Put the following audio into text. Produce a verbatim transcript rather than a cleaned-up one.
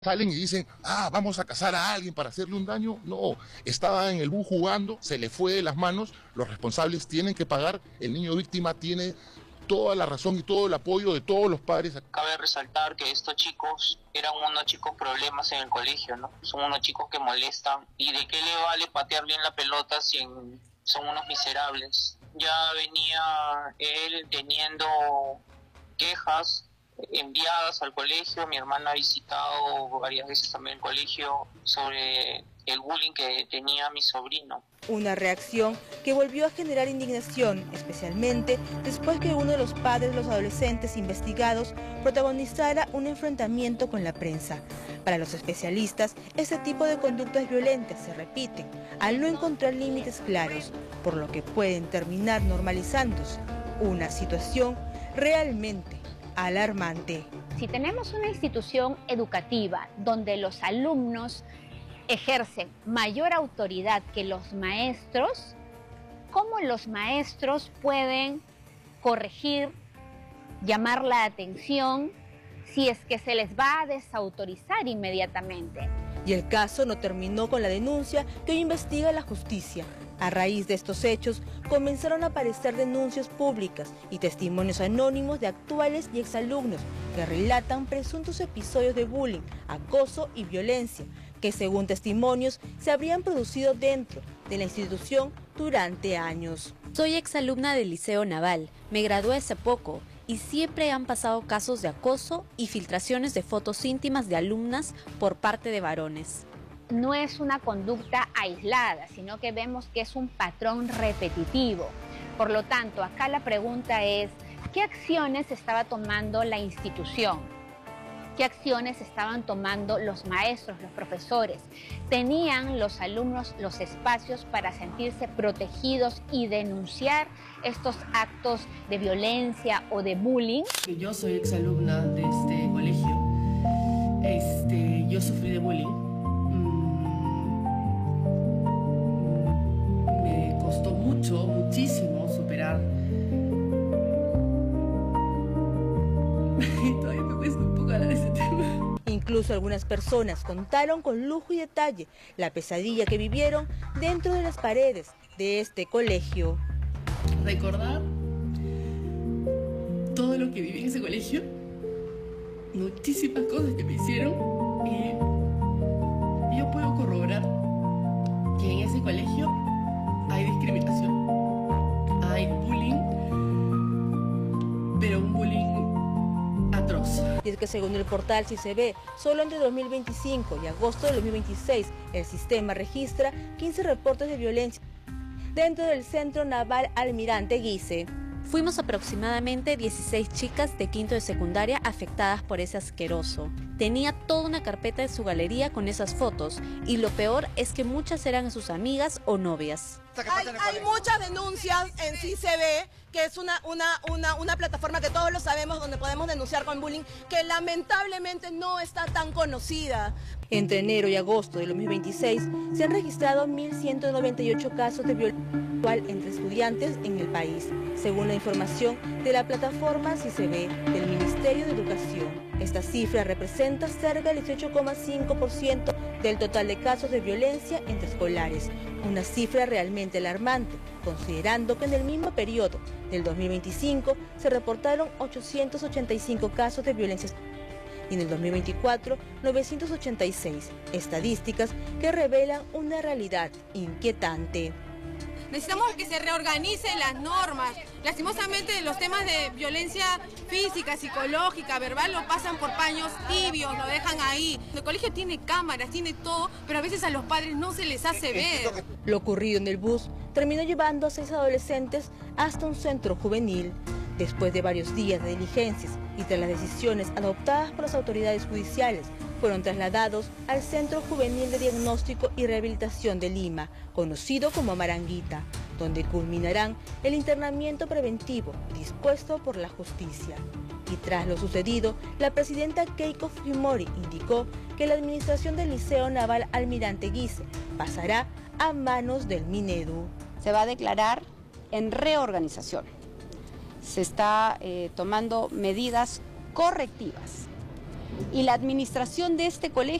Salen y dicen, ah, vamos a cazar a alguien para hacerle un daño. No, estaba en el bus jugando, se le fue de las manos, los responsables tienen que pagar, el niño víctima tiene toda la razón y todo el apoyo de todos los padres. Cabe resaltar que estos chicos eran unos chicos problemas en el colegio, ¿no? Son unos chicos que molestan. ¿Y de qué le vale patear bien la pelota si en, son unos miserables? Ya venía él teniendo quejas enviadas al colegio. Mi hermana ha visitado varias veces también el colegio sobre el bullying que tenía mi sobrino. Una reacción que volvió a generar indignación, especialmente después que uno de los padres de los adolescentes investigados protagonizara un enfrentamiento con la prensa. Para los especialistas, este tipo de conductas violentas se repiten al no encontrar límites claros, por lo que pueden terminar normalizándose una situación realmente alarmante. Si tenemos una institución educativa donde los alumnos ejercen mayor autoridad que los maestros, ¿cómo los maestros pueden corregir, llamar la atención si es que se les va a desautorizar inmediatamente? Y el caso no terminó con la denuncia que hoy investiga la justicia. A raíz de estos hechos, comenzaron a aparecer denuncias públicas y testimonios anónimos de actuales y exalumnos que relatan presuntos episodios de bullying, acoso y violencia, que según testimonios se habrían producido dentro de la institución durante años. Soy exalumna del Liceo Naval, me gradué hace poco y siempre han pasado casos de acoso y filtraciones de fotos íntimas de alumnas por parte de varones. No es una conducta aislada, sino que vemos que es un patrón repetitivo. Por lo tanto, acá la pregunta es, ¿qué acciones estaba tomando la institución? ¿Qué acciones estaban tomando los maestros, los profesores? ¿Tenían los alumnos los espacios para sentirse protegidos y denunciar estos actos de violencia o de bullying? Yo soy exalumna de este colegio. Este, yo sufrí de bullying. Me costó mucho, muchísimo superar. Todavía me cuesta un poco hablar de ese tema. Incluso algunas personas contaron con lujo y detalle la pesadilla que vivieron dentro de las paredes de este colegio. Recordar todo lo que viví en ese colegio, muchísimas cosas que me hicieron, y yo puedo corroborar que en ese colegio hay discriminación, hay bullying, pero un bullying atroz. Y es que según el portal Si Se Ve, solo entre dos mil veinticinco y agosto de dos mil veintiséis, el sistema registra quince reportes de violencia dentro del Centro Naval Almirante Guise. Fuimos aproximadamente dieciséis chicas de quinto de secundaria afectadas por ese asqueroso. Tenía toda una carpeta en su galería con esas fotos y lo peor es que muchas eran sus amigas o novias. Hay, hay muchas denuncias en Sí Se Ve, que es una, una, una, una plataforma que todos lo sabemos donde podemos denunciar con bullying, que lamentablemente no está tan conocida. Entre enero y agosto de dos mil veintiséis se han registrado mil ciento noventa y ocho casos de violencia sexual entre estudiantes en el país, según la información de la plataforma Si Se Ve del Ministerio de Educación. Esta cifra representa cerca del dieciocho coma cinco por ciento del total de casos de violencia entre escolares, una cifra realmente alarmante, considerando que en el mismo periodo del dos mil veinticinco se reportaron ochocientos ochenta y cinco casos de violencia y en el dos mil veinticuatro novecientos ochenta y seis, estadísticas que revelan una realidad inquietante. Necesitamos que se reorganicen las normas. Lastimosamente los temas de violencia física, psicológica, verbal lo pasan por paños tibios, lo dejan ahí. El colegio tiene cámaras, tiene todo, pero a veces a los padres no se les hace ver. Lo ocurrido en el bus terminó llevando a seis adolescentes hasta un centro juvenil. Después de varios días de diligencias y tras las decisiones adoptadas por las autoridades judiciales, fueron trasladados al Centro Juvenil de Diagnóstico y Rehabilitación de Lima, conocido como Maranguita, donde culminarán el internamiento preventivo dispuesto por la justicia. Y tras lo sucedido, la presidenta Keiko Fujimori indicó que la administración del Liceo Naval Almirante Guise pasará a manos del Minedu. Se va a declarar en reorganización. Se está eh, tomando medidas correctivas y la administración de este colegio